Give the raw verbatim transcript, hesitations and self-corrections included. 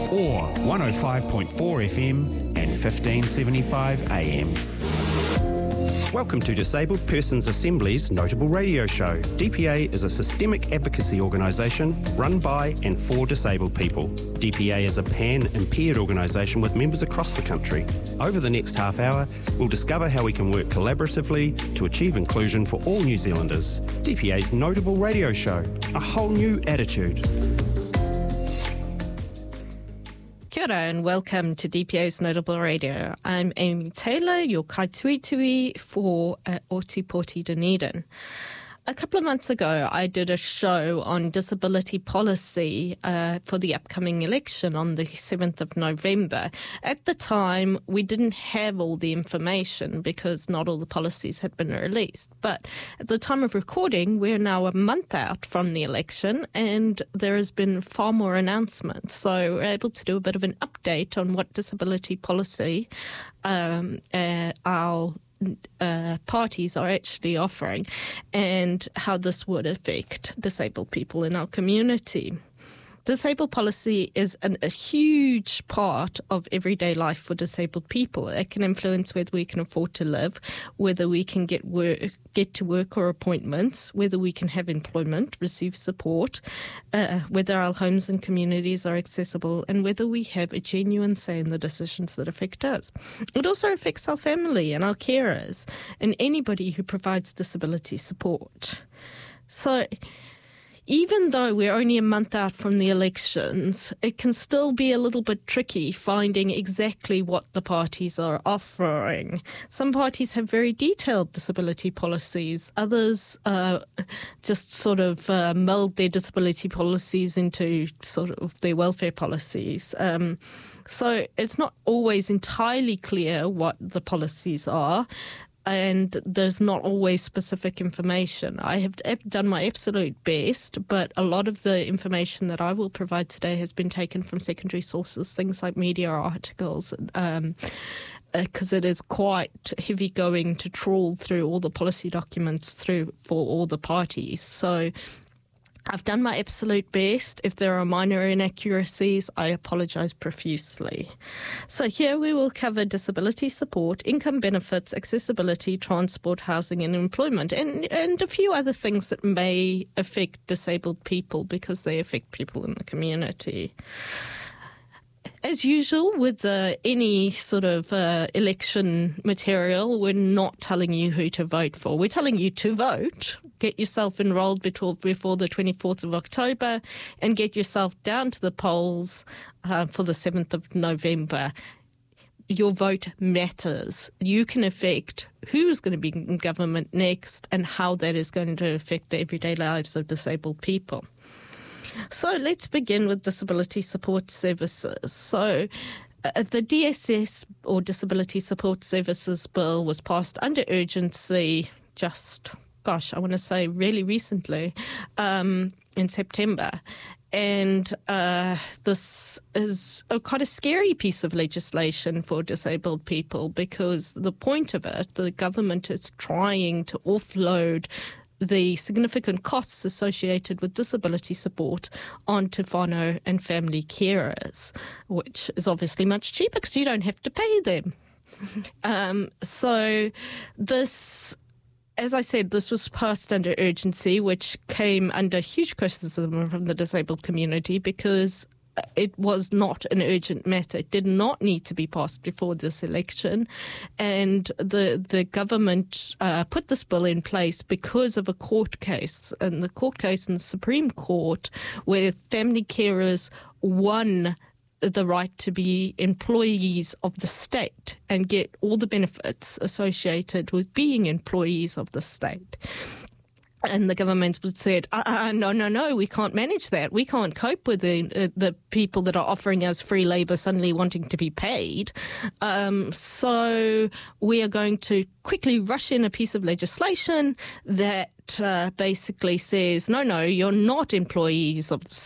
or one oh five point four F M and fifteen seventy-five A M. Welcome to Disabled Persons Assembly's Notable Radio Show. D P A is a systemic advocacy organisation run by and for disabled people. D P A is a pan-impaired organisation with members across the country. Over the next half hour, we'll discover how we can work collaboratively to achieve inclusion for all New Zealanders. D P A's Notable Radio Show, a whole new attitude. Kia ora and welcome to D P A's Notable Radio. I'm Amy Taylor, your kaituitui for uh, Ōtepoti Dunedin. A couple of months ago, I did a show on disability policy uh, for the upcoming election on the seventh of November. At the time, we didn't have all the information because not all the policies had been released. But at the time of recording, we're now a month out from the election and there has been far more announcements. So we're able to do a bit of an update on what disability policy um, uh, our Uh, parties are actually offering and how this would affect disabled people in our community. Disabled policy is an, a huge part of everyday life for disabled people. It can influence whether we can afford to live, whether we can get work, get to work or appointments, whether we can have employment, receive support, uh, whether our homes and communities are accessible, and whether we have a genuine say in the decisions that affect us. It also affects our family and our carers and anybody who provides disability support. So, even though we're only a month out from the elections, it can still be a little bit tricky finding exactly what the parties are offering. Some parties have very detailed disability policies. Others uh, just sort of uh, meld their disability policies into sort of their welfare policies. Um, so it's not always entirely clear what the policies are. And there's not always specific information. I have done my absolute best, but a lot of the information that I will provide today has been taken from secondary sources, things like media articles, um, because it is quite heavy going to trawl through all the policy documents through for all the parties. So I've done my absolute best. If there are minor inaccuracies, I apologise profusely. So here we will cover disability support, income benefits, accessibility, transport, housing and employment, and, and a few other things that may affect disabled people because they affect people in the community. As usual with uh, any sort of uh, election material, we're not telling you who to vote for. We're telling you to vote. Get yourself enrolled before, before the twenty-fourth of October and get yourself down to the polls uh, for the seventh of November. Your vote matters. You can affect who's going to be in government next and how that is going to affect the everyday lives of disabled people. So let's begin with disability support services. So uh, the D S S or Disability Support Services Bill was passed under urgency just, gosh, I want to say really recently um, in September. And uh, this is a, quite a scary piece of legislation for disabled people because the point of it, the government is trying to offload the significant costs associated with disability support onto whānau and family carers, which is obviously much cheaper because you don't have to pay them. um, so this, as I said, this was passed under urgency, which came under huge criticism from the disabled community because it was not an urgent matter. It did not need to be passed before this election. And the the government uh, put this bill in place because of a court case, and the court case in the Supreme Court where family carers won the right to be employees of the state and get all the benefits associated with being employees of the state. And the government said, uh, uh, no, no, no, we can't manage that. We can't cope with the uh, the people that are offering us free labour suddenly wanting to be paid. Um, so we are going to quickly rush in a piece of legislation that uh, basically says, no, no, you're not employees of the